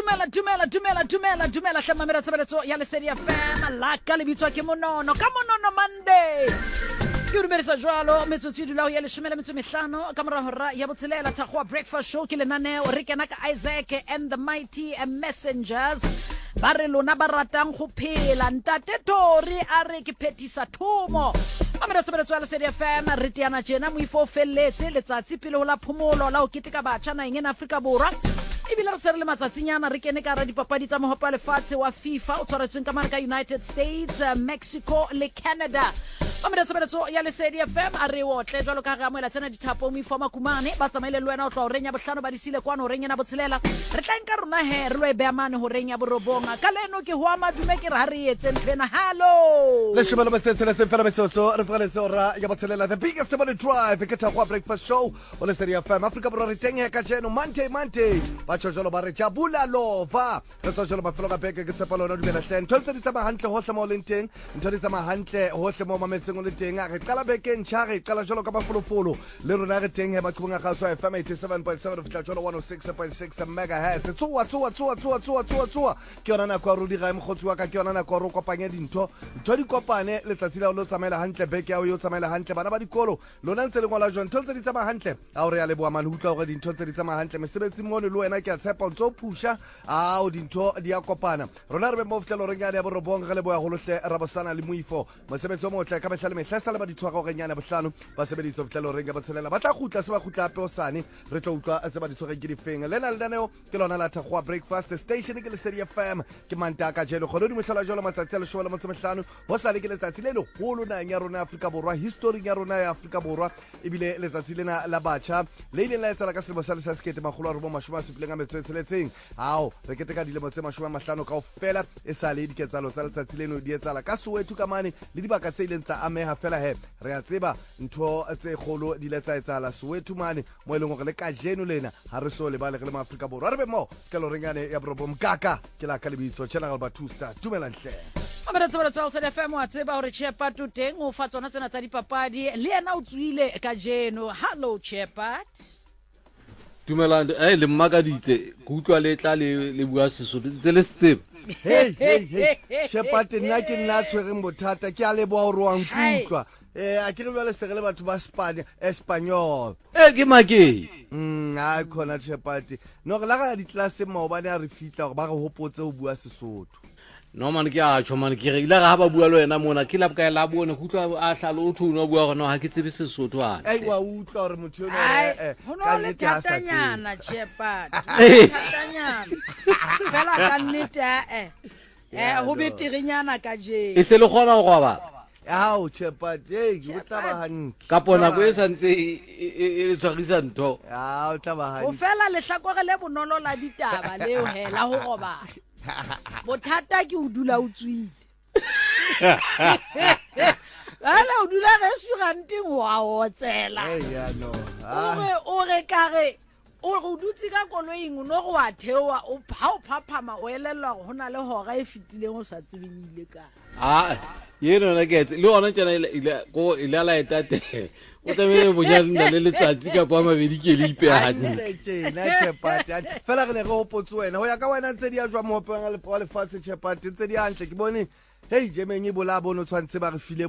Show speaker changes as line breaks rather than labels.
Dumela hlamamela tshebeletso ya Lesedi FM la ka lebitswa ke Monono ka Monono Monday ke rumerisa jwalo metsotso dula ya 15 ka mora hora ya botshelela thakgwa breakfast show ke lenaneo re kena ka Isaac and the Mighty and Messengers ba re lona ba ratang go phela ntate Tori a re ke phethisa thomo Amera tshebeletso ya Lesedi FM re tiana jena moifo felletse letsatsi pele ho la phomolo la o keteka batjha na eng Afrika Borwa ebile re serele matsatsinyana re kene ka ra dipapadi tsa mohopa lefatshe wa FIFA o tshwaretsweng ka marka United States, Mexico le Canada. Amera tshebeletso ya Lesedi FM a re otle jwalo ka ga moela tsena dithapo moifo makumane ba tsamaile le wena o tla o renya bohlano ba disile kwano o renya na botshelela re tla nka rona he re lo beamane ho renya borobonga ka leno ke ho amadume ke re ha re etse nthena hallo
le shebelo metsetsela se fela metsotso re fela se ora ya botshelela the biggest money drive ke thakgwa breakfast show o Lesedi FM Africa Borwa re teng he ka jeno Monday jolo ba re jabula lova re tswa jolo ba felo ka beke ke tsepa lona dumela hleng ntse di tsama hantle hohle mo leng teng ntse di tsama hantle hohle mo mametseng o le teng re qala beke ntjha re qala jolo ka mafolofolo le rona re teng he ba tshubunga ga so FM 87.7 fitla jolo 106.6 megahertz tsua ke yona na kwa rudi ga mogotsi wa ka ke yona na kwa ro kopanya dintho di kopane letsatsi la lo tsamaela hantle beke ya o yo tsamaela hantle bana ba dikolo lona ntse le ngola jona ntse di tsama hantle a o re ya le boa mane hutla gore dintho tse di tsama hantle mesebetsi mo le wena ke tshepa ntso phusha a o dintho di a kopana rona re be mo ftlelo re nyane ya borobong re le boya go lohle rabosana le moifo mosebetsi o motle ka behlale mehlesa le ba ditshwara go nyane bohlano ba sebeditse ftlelo re nga ba tshelela ba tla gutla se ba gutla ape o sane re tla utlwa tse ba ditshwara ke difeng lena le daneo ke lona la thakgwa breakfast station ke Lesedi FM ke mantaka jelo go di mohlola jolo matsatsi a 15 ho sa le ke letsatsi le legolo na ya rona Afrika Borwa history ya rona ya Afrika Borwa ebile letsatsi lena la batjha le ile la etsa ka selemo sa 1970 ao re keteka dilemo tse 50 kaofela e sa le diketsalo tsa letsatsi leno di etsala ka Soweto ka mane le dibaka tse ileng tsa ameha fela he re a tseba ntho tse kgolo di letsa etsala Soweto mane mo eleng gore le ka jeno lena ha re so le ba le le Afrika Borwa re be mo ke lo rengane ya brobo mkaka ke la ka lebitso General Batusta dumela nhle
Amera tshebeletso ya Lesedi FM wa tseba hore Chepa teng o fa tsona tsena tsa dipapadi le yena o tswile ka jeno hello Chepa
Dumelang le mmagaditse go utlwa le tla le bua Sesotho ntse le setsebe
hey Shepate nna ke nna tshwereng bothata ke a le boa hore wa nkutlwa a ke re bale segele batho ba Espanyol
ke make
a khona Shepate no re la ga di class mo bana re fitla gore ba re hopotse ho bua Sesotho
no man ke a tshoma ke re ile ga ba bua le wena mona ke la ka la bone go utlwa a hlalo o thuno bua gore no ha ke tsebe Sesotho a
wa utlwa gore motho yo
no le tatanyana Chepa tatanyana fela ka nnete ho beterinyana ka je
e se le gona go ba
ao Chepa go tla ba hantle
ka pona go e santse e tshwarisa ntho
o tla ba hantle
o fela le hlakore le bonolo la ditaba leo hela ho roba bothata ke o dula o tswile ala o dula restauranteng wa otsela o re kare o go dutse ka koloing no go wa thewa o phaphama o elellwa go hona le hora e fitileng o sa tsebile ka
yeno na ke le ona tsena ile go ile la etate o tsamele bonyana le letsatsi ka pa mabedi ke le ipehane
na Chepate fela re ne re hopotse wena ho ya ka wena ntse di a jwa mo hopeng le lefatshe Chepate ntse di hantle ke bone hey jemenyi bola bono tshwantse ba re file